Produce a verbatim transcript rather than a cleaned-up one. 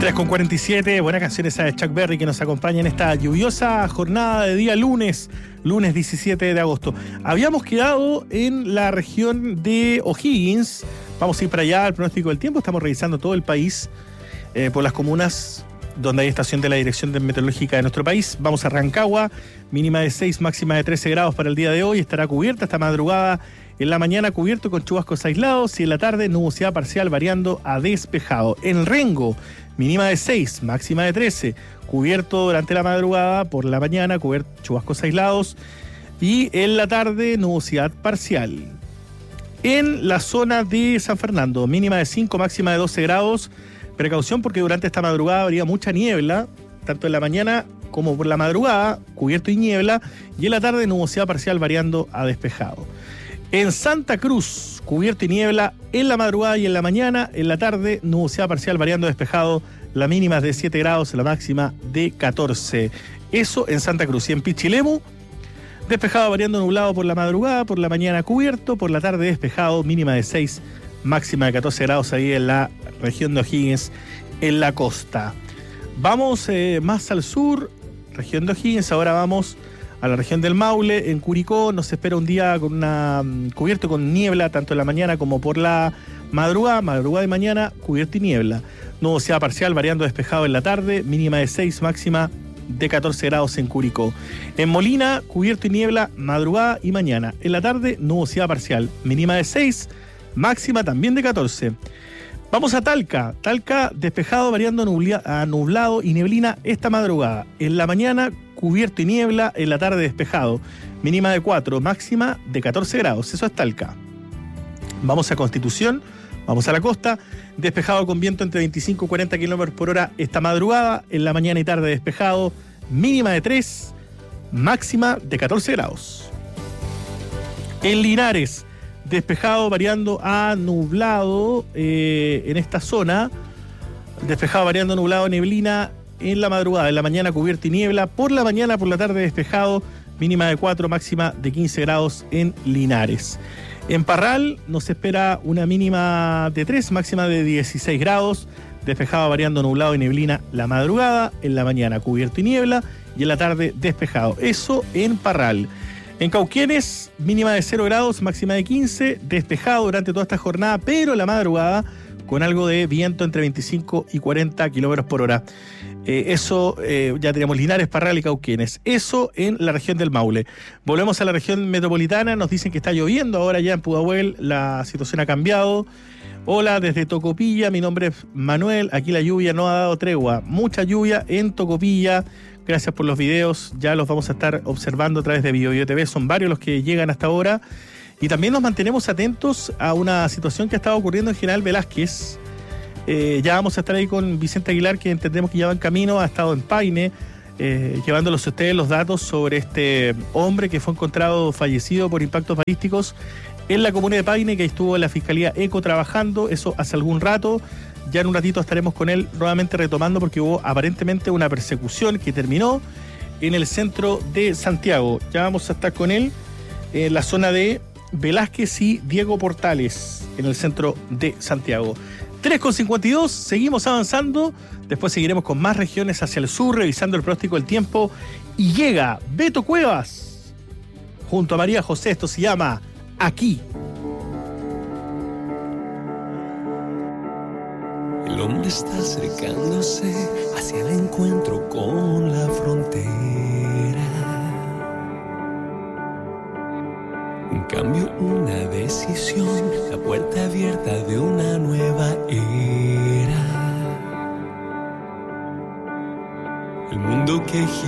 tres con cuarenta y siete, buena canción esa de Chuck Berry que nos acompaña en esta lluviosa jornada de día lunes, lunes diecisiete de agosto. Habíamos quedado en la región de O'Higgins, vamos a ir para allá al pronóstico del tiempo, estamos revisando todo el país eh, por las comunas donde hay estación de la Dirección Meteorológica de nuestro país. Vamos a Rancagua, mínima de seis, máxima de trece grados para el día de hoy, estará cubierta esta madrugada. En la mañana cubierto con chubascos aislados y en la tarde nubosidad parcial variando a despejado. En Rengo, mínima de seis, máxima de trece, cubierto durante la madrugada, por la mañana cubierto chubascos aislados y en la tarde nubosidad parcial. En la zona de San Fernando, mínima de cinco, máxima de doce grados. Precaución porque durante esta madrugada habría mucha niebla, tanto en la mañana como por la madrugada, cubierto y niebla, y en la tarde nubosidad parcial variando a despejado. En Santa Cruz, cubierto y niebla en la madrugada y en la mañana, en la tarde nubosidad parcial variando a despejado, la mínima es de siete grados, la máxima de catorce. Eso en Santa Cruz. Y en Pichilemu, despejado variando nublado por la madrugada, por la mañana cubierto, por la tarde despejado, mínima de seis, máxima de catorce grados ahí en la región de O'Higgins, en la costa. Vamos eh, más al sur, región de O'Higgins, ahora vamos a la región del Maule. En Curicó nos espera un día con una cubierto con niebla, tanto en la mañana como por la madrugada, madrugada y mañana, cubierto y niebla. Nubosidad parcial variando despejado en la tarde, mínima de seis, máxima de catorce grados en Curicó. En Molina, cubierto y niebla, madrugada y mañana. En la tarde, nubosidad parcial, mínima de seis, máxima también de catorce. Vamos a Talca. Talca, despejado variando nublia, a nublado y neblina esta madrugada. En la mañana, cubierto y niebla, en la tarde despejado. Mínima de cuatro, máxima de catorce grados. Eso es Talca. Vamos a Constitución, vamos a la costa. Despejado con viento entre veinticinco y cuarenta kilómetros por hora esta madrugada. En la mañana y tarde despejado. Mínima de tres, máxima de catorce grados. En Linares, despejado variando a nublado eh, en esta zona. Despejado variando nublado, neblina en la madrugada, en la mañana cubierto y niebla, por la mañana, por la tarde despejado, mínima de cuatro, máxima de quince grados en Linares. En Parral nos espera una mínima de tres, máxima de dieciséis grados, despejado variando nublado y neblina la madrugada, en la mañana cubierto y niebla y en la tarde despejado. Eso en Parral. En Cauquenes, mínima de cero grados, máxima de quince, despejado durante toda esta jornada, pero en la madrugada con algo de viento entre veinticinco y cuarenta kilómetros por hora. Eh, eso, eh, ya tenemos Linares, Parral y Cauquenes. Eso en la región del Maule. Volvemos a la región metropolitana, nos dicen que está lloviendo ahora ya en Pudahuel, la situación ha cambiado. Hola, desde Tocopilla, mi nombre es Manuel, aquí la lluvia no ha dado tregua, mucha lluvia en Tocopilla. Gracias por los videos, ya los vamos a estar observando a través de BioBio T V, son varios los que llegan hasta ahora. Y también nos mantenemos atentos a una situación que ha estado ocurriendo en General Velázquez. Eh, ya vamos a estar ahí con Vicente Aguilar, que entendemos que ya va en camino, ha estado en Paine, eh, llevándolos a ustedes los datos sobre este hombre que fue encontrado fallecido por impactos balísticos en la comuna de Paine, que estuvo en la Fiscalía ECO trabajando, eso hace algún rato. Ya en un ratito estaremos con él nuevamente retomando porque hubo aparentemente una persecución que terminó en el centro de Santiago. Ya vamos a estar con él en la zona de Velázquez y Diego Portales, en el centro de Santiago. tres con cincuenta y dos, seguimos avanzando. Después seguiremos con más regiones hacia el sur, revisando el pronóstico del tiempo. Y llega Beto Cuevas junto a María José. Esto se llama Aquí. El hombre está acercándose hacia el encuentro con la frontera. Un cambio, una decisión, la puerta abierta de una nueva era. El mundo que gira